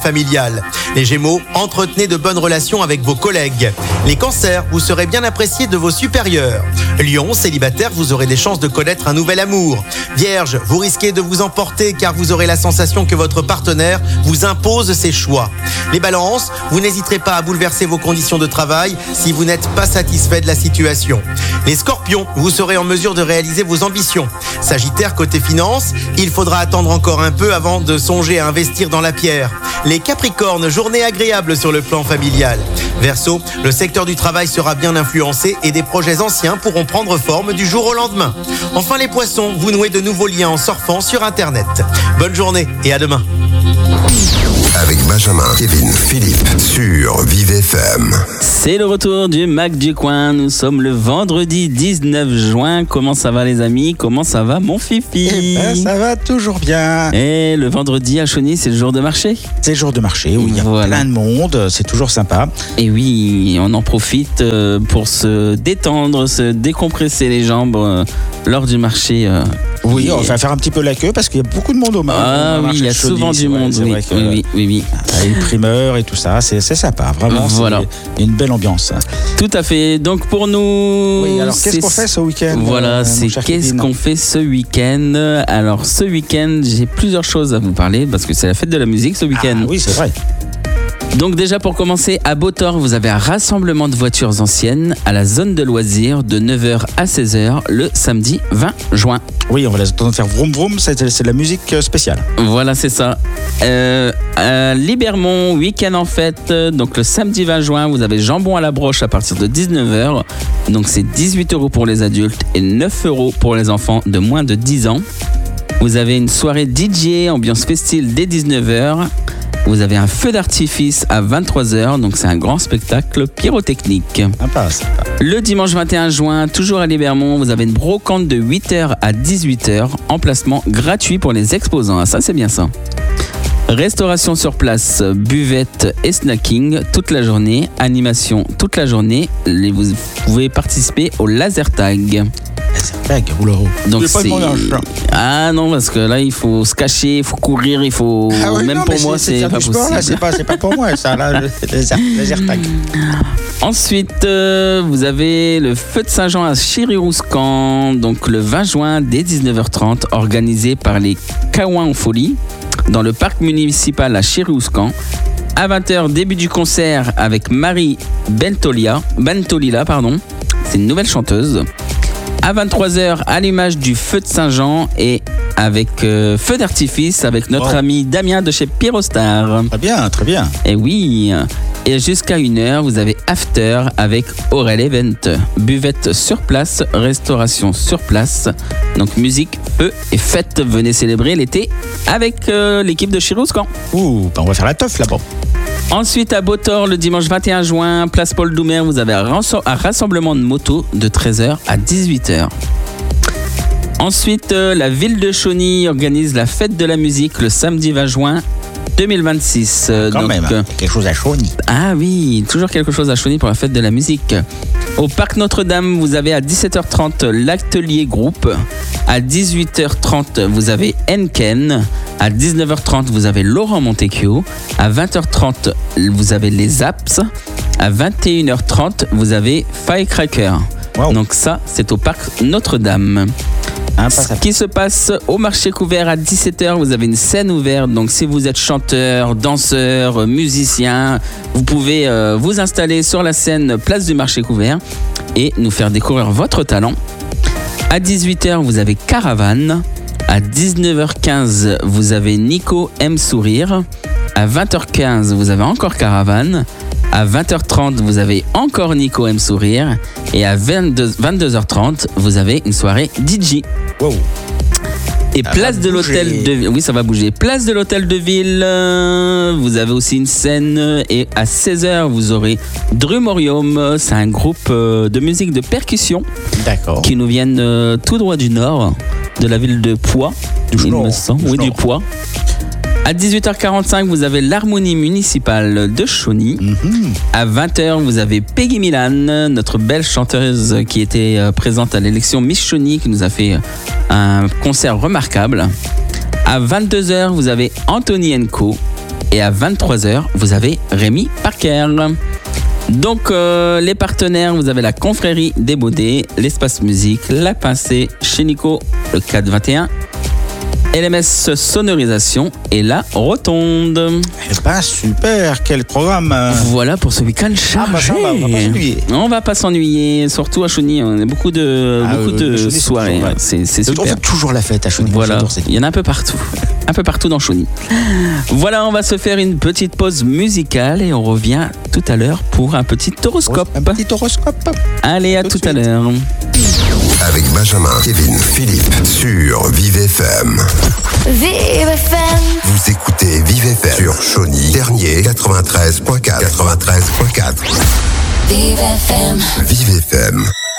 familial. Les Gémeaux, entretenez de bonnes relations avec vos collègues. Les Cancers, vous serez bien appréciés de vos supérieurs. Lion, célibataire, vous aurez des chances de connaître un nouvel amour. Vierge, vous risquez de vous emporter car vous aurez la sensation que votre partenaire vous impose ses choix. Les Balances, vous n'hésiterez pas à bouleverser vos conditions de travail si vous n'êtes pas satisfait de la situation. Les Scorpions, vous serez en mesure de réaliser vos ambitions. Sagittaire, côté finance, il faudra attendre encore un peu avant de songer à investir dans la pierre. Les Capricornes, journée agréable sur le plan familial. Verseau, le secteur du travail sera bien influencé et des projets anciens pourront prendre forme du jour au lendemain. Enfin les Poissons, vous nouez de nouveaux liens en surfant sur Internet. Bonne journée et à demain. Avec Benjamin, Kevin, Philippe sur Vive FM. C'est le retour du Mac du Coin. Nous sommes le vendredi 19 juin. Comment ça va les amis? Comment ça va mon Fifi? Eh ben, ça va toujours bien. Et le vendredi à Chauny, c'est le jour de marché? C'est le jour de marché où il y a plein de monde. C'est toujours sympa. Et oui, on en profite pour se détendre, se décompresser les jambes lors du marché. Oui, on va faire un petit peu la queue parce qu'il y a beaucoup de monde au marché. Ah oui, il y a souvent du monde. Oui. Les primeurs et tout ça, c'est sympa. Vraiment, voilà. C'est une belle ambiance. Tout à fait. Donc pour nous... Oui, alors qu'est-ce qu'on fait ce week-end? Voilà, c'est qu'est-ce qu'on fait ce week-end. Alors ce week-end, j'ai plusieurs choses à vous parler parce que c'est la fête de la musique ce week-end. Ah, oui, c'est vrai. Donc déjà pour commencer, à Beautor, vous avez un rassemblement de voitures anciennes à la zone de loisirs de 9h à 16h le samedi 20 juin. Oui, on va les entendre faire vroom vroom, c'est de la musique spéciale. Voilà, c'est ça. À Libermont, week-end en fête, donc le samedi 20 juin, vous avez jambon à la broche à partir de 19h. Donc c'est 18 € pour les adultes et 9 € pour les enfants de moins de 10 ans. Vous avez une soirée DJ, ambiance festive dès 19h. Vous avez un feu d'artifice à 23h, donc c'est un grand spectacle pyrotechnique. Sympa. Le dimanche 21 juin, toujours à Libermont, vous avez une brocante de 8h à 18h, emplacement gratuit pour les exposants. Ah, ça, c'est bien ça. Restauration sur place, buvette et snacking toute la journée, animation toute la journée. Vous pouvez participer au laser tag. Donc c'est... Ah non, parce que là il faut se cacher, il faut courir, il faut... Ah oui, même non, pour moi c'est pas possible. Là, c'est pas pour moi ça, là, le laser tag. Ensuite, vous avez le feu de Saint-Jean à Chérirouscan, donc le 20 juin dès 19h30, organisé par les Kawins en folie, dans le parc municipal à Chérirouscan. À 20h, début du concert avec Marie Bentolila, c'est une nouvelle chanteuse. À 23h, à l'image du feu de Saint-Jean et avec feu d'artifice avec notre ami Damien de chez Pyrostar. Très bien. Et oui, et jusqu'à 1h, vous avez After avec Aurel Event. Buvette sur place, restauration sur place. Donc musique, feu et fête. Venez célébrer l'été avec l'équipe de Chérirouscan. On va faire la teuf là-bas. Ensuite, à Beautor, le dimanche 21 juin, place Paul Doumer, vous avez un rassemblement de motos de 13h à 18h. Ensuite, la ville de Chauny organise la fête de la musique le samedi 20 juin 2026. Quand même, quelque chose à Chauny. Ah oui, toujours quelque chose à Chauny pour la fête de la musique. Au Parc Notre-Dame, vous avez à 17h30 l'atelier groupe. À 18h30, vous avez Enken. À 19h30, vous avez Laurent Montecchio. À 20h30, vous avez les Apps. À 21h30, vous avez Firecracker. Wow. Donc ça, c'est au Parc Notre-Dame. Ce qui se passe au marché couvert à 17h, vous avez une scène ouverte. Donc si vous êtes chanteur, danseur, musicien, vous pouvez vous installer sur la scène place du marché couvert et nous faire découvrir votre talent. À 18h, vous avez Caravane. À 19h15, vous avez Nico aime sourire. À 20h15, vous avez encore Caravane. À 20h30, vous avez encore Nico aime sourire. Et à 22h30, vous avez une soirée DJ. Wow. Et place de l'hôtel de ville. Oui, ça va bouger. Place de l'hôtel de ville. Vous avez aussi une scène. Et à 16h, vous aurez Drumorium. C'est un groupe de musique de percussion. D'accord. Qui nous viennent tout droit du nord, de la ville de Poix. Il me semble. Oui, du Poix. À 18h45, vous avez l'harmonie municipale de Chauny. À 20h, vous avez Peggy Milan, notre belle chanteuse qui était présente à l'élection Miss Chauny, qui nous a fait un concert remarquable. À 22h, vous avez Anthony & Co. Et à 23h, vous avez Rémi Parker. Donc, les partenaires, vous avez la Confrérie des Baudets, l'Espace Musique, La Pincée, chez Nico, le 421, LMS Sonorisation et La Rotonde. Eh ben, super, quel programme. Voilà pour ce week-end chargé. On va pas s'ennuyer. On va pas s'ennuyer, surtout à Chauny. On a beaucoup de Chauny, soirées. C'est super. On fait toujours la fête à Chauny. Voilà, J'adore cette il y en a un peu partout. Un peu partout dans Chauny. Voilà, on va se faire une petite pause musicale et on revient tout à l'heure pour un petit horoscope. Un petit horoscope. Allez, à tout à l'heure. Avec Benjamin, Kevin, Philippe sur Vive FM. Vive FM. Vous écoutez Vive FM sur Chauny, Dernier 93.4. 93.4. Vive FM. Vive FM.